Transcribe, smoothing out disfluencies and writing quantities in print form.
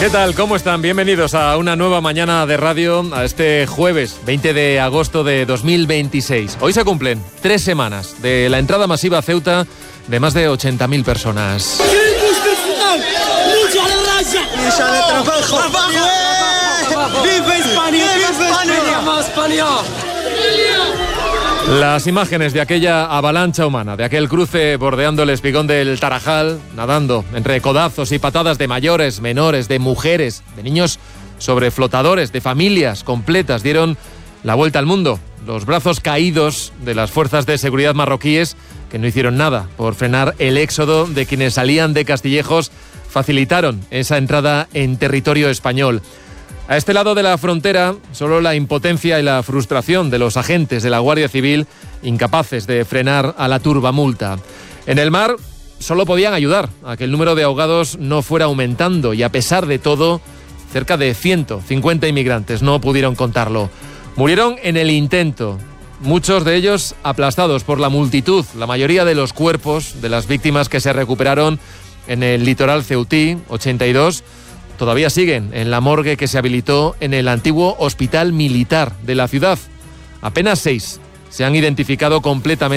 ¿Qué tal? ¿Cómo están? Bienvenidos a una nueva mañana de radio, a este jueves 20 de agosto de 2026. Hoy se cumplen 3 semanas de la entrada masiva a Ceuta de más de 80.000 personas. ¡Viva España! ¡Viva España! Las imágenes de aquella avalancha humana, de aquel cruce bordeando el espigón del Tarajal, nadando entre codazos y patadas de mayores, menores, de mujeres, de niños sobre flotadores, de familias completas, dieron la vuelta al mundo. Los brazos caídos de las fuerzas de seguridad marroquíes, que no hicieron nada por frenar el éxodo de quienes salían de Castillejos, facilitaron esa entrada en territorio español. A este lado de la frontera, solo la impotencia y la frustración de los agentes de la Guardia Civil, incapaces de frenar a la turbamulta. En el mar, solo podían ayudar a que el número de ahogados no fuera aumentando y, a pesar de todo, cerca de 150 inmigrantes no pudieron contarlo. Murieron en el intento, muchos de ellos aplastados por la multitud. La mayoría de los cuerpos de las víctimas que se recuperaron en el litoral ceutí, 82, todavía siguen en la morgue que se habilitó en el antiguo hospital militar de la ciudad. Apenas 6 se han identificado completamente